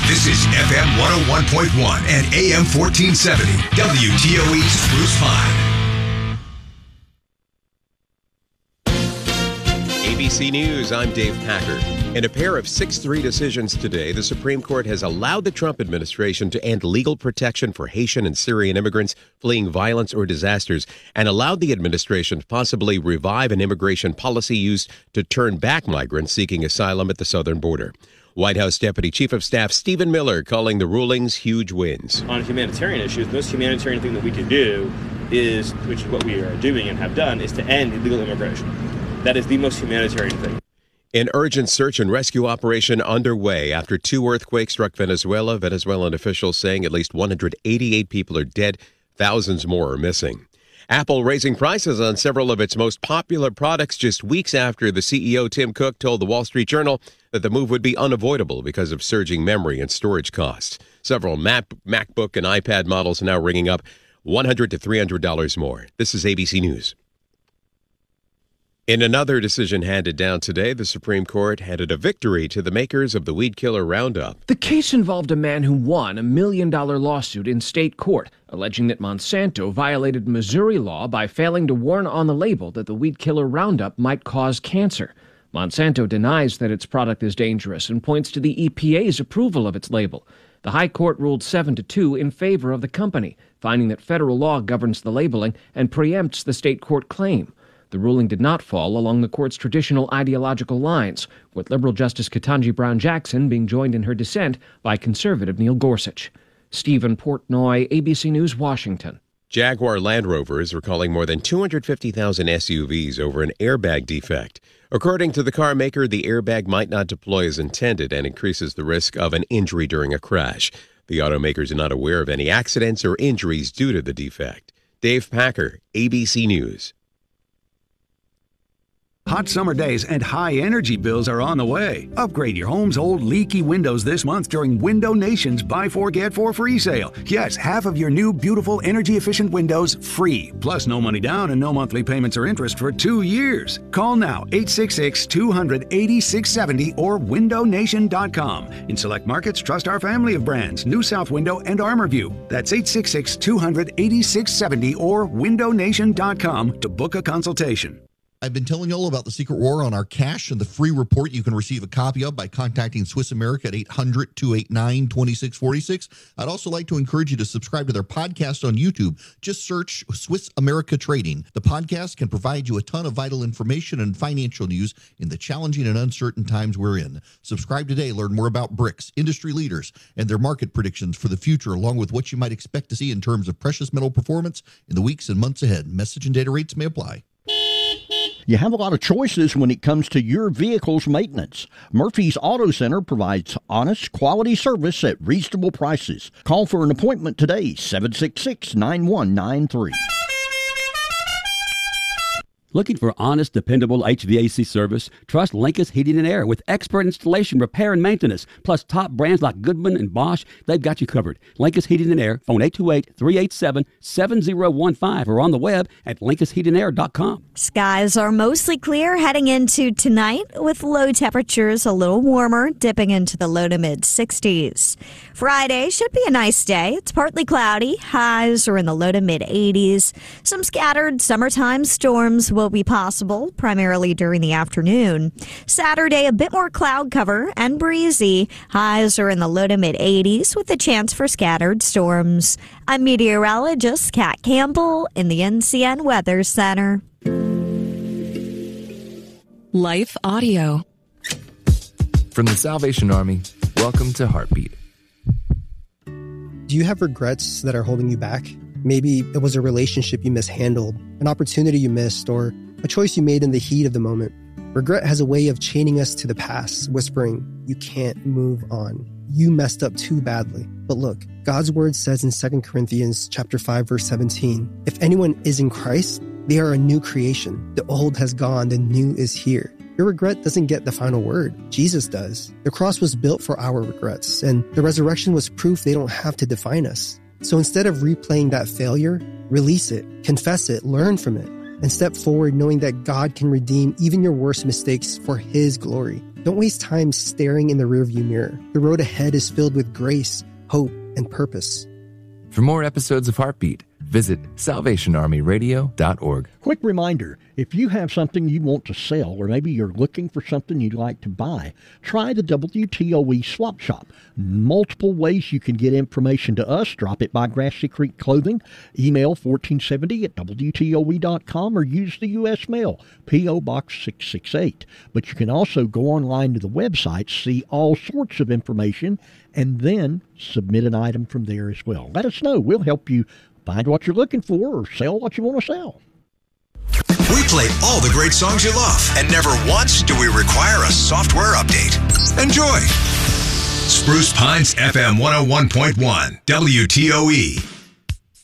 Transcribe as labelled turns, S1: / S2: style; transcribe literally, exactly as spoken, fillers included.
S1: This is F M one oh one point one and A M fourteen seventy, W T O E Spruce Pine.
S2: A B C News, I'm Dave Packer. In a pair of six three decisions today, the Supreme Court has allowed the Trump administration to end legal protection for Haitian and Syrian immigrants fleeing violence or disasters, and allowed the administration to possibly revive an immigration policy used to turn back migrants seeking asylum at the southern border. White House Deputy Chief of Staff Stephen Miller calling the rulings huge wins.
S3: On humanitarian issues, the most humanitarian thing that we can do is, which is what we are doing and have done, is to end illegal immigration. That is the most humanitarian thing.
S2: An urgent search and rescue operation underway after two earthquakes struck Venezuela. Venezuelan officials saying at least one hundred eighty-eight people are dead, thousands more are missing. Apple raising prices on several of its most popular products just weeks after the C E O Tim Cook told the Wall Street Journal that the move would be unavoidable because of surging memory and storage costs. Several Mac, MacBook and iPad models now ringing up one hundred to three hundred dollars more. This is A B C News. In another decision handed down today, the Supreme Court handed a victory to the makers of the weed killer Roundup.
S4: The case involved a man who won a million-dollar lawsuit in state court, alleging that Monsanto violated Missouri law by failing to warn on the label that the weed killer Roundup might cause cancer. Monsanto denies that its product is dangerous and points to the E P A's approval of its label. The High Court ruled seven to two in favor of the company, finding that federal law governs the labeling and preempts the state court claim. The ruling did not fall along the court's traditional ideological lines, with liberal Justice Ketanji Brown Jackson being joined in her dissent by conservative Neil Gorsuch. Stephen Portnoy, A B C News, Washington.
S2: Jaguar Land Rover is recalling more than two hundred fifty thousand S U Vs over an airbag defect. According to the car maker, the airbag might not deploy as intended and increases the risk of an injury during a crash. The automakers are not aware of any accidents or injuries due to the defect. Dave Packer, A B C News.
S5: Hot summer days and high energy bills are on the way. Upgrade your home's old leaky windows this month during Window Nation's Buy Four Get Four free sale. Yes, half of your new beautiful energy efficient windows free. Plus no money down and no monthly payments or interest for two years. Call now eight six six, two hundred, eighty-six seventy or window nation dot com. In select markets, trust our family of brands, New South Window and ArmorView. That's eight six six, two hundred, eighty-six seventy or window nation dot com to book a consultation.
S6: I've been telling you all about the Secret War on our cash and the free report you can receive a copy of by contacting Swiss America at eight hundred, two eight nine, two six four six. I'd also like to encourage you to subscribe to their podcast on YouTube. Just search Swiss America Trading. The podcast can provide you a ton of vital information and financial news in the challenging and uncertain times we're in. Subscribe today. Learn more about BRICS, industry leaders, and their market predictions for the future, along with what you might expect to see in terms of precious metal performance in the weeks and months ahead. Message and data rates may apply.
S7: You have a lot of choices when it comes to your vehicle's maintenance. Murphy's Auto Center provides honest, quality service at reasonable prices. Call for an appointment today, seven six six, nine one nine three.
S8: Looking for honest, dependable H V A C service? Trust Linkus Heating and Air with expert installation, repair, and maintenance. Plus top brands like Goodman and Bosch, they've got you covered. Linkus Heating and Air, phone eight two eight, three eight seven, seven zero one five or on the web at linkus heat and air dot com.
S9: Skies are mostly clear heading into tonight with low temperatures a little warmer, dipping into the low to mid sixties. Friday should be a nice day. It's partly cloudy. Highs are in the low to mid eighties. Some scattered summertime storms will be possible, primarily during the afternoon. Saturday, a bit more cloud cover and breezy. Highs are in the low to mid eighties with a chance for scattered storms. I'm meteorologist Kat Campbell in the N C N Weather Center.
S10: Life Audio.
S11: From the Salvation Army, welcome to Heartbeat.
S12: Do you have regrets that are holding you back? Maybe it was a relationship you mishandled, an opportunity you missed, or a choice you made in the heat of the moment. Regret has a way of chaining us to the past, whispering, you can't move on. You messed up too badly. But look, God's word says in Second Corinthians chapter five, verse seventeen, if anyone is in Christ, they are a new creation. The old has gone, the new is here. Your regret doesn't get the final word. Jesus does. The cross was built for our regrets, and the resurrection was proof they don't have to define us. So instead of replaying that failure, release it, confess it, learn from it, and step forward knowing that God can redeem even your worst mistakes for His glory. Don't waste time staring in the rearview mirror. The road ahead is filled with grace, hope, and purpose.
S11: For more episodes of Heartbeat, visit salvation army radio dot org.
S7: Quick reminder, if you have something you want to sell, or maybe you're looking for something you'd like to buy, try the W T O E Swap Shop. Multiple ways you can get information to us. Drop it by Grassy Creek Clothing, email fourteen seventy at W T O E dot com, or use the U S mail, P O Box six six eight. But you can also go online to the website, see all sorts of information, and then submit an item from there as well. Let us know. We'll help you find what you're looking for or sell what you want to sell.
S1: We play all the great songs you love, and never once do we require a software update. Enjoy. Spruce Pines F M one oh one point one, W T O E.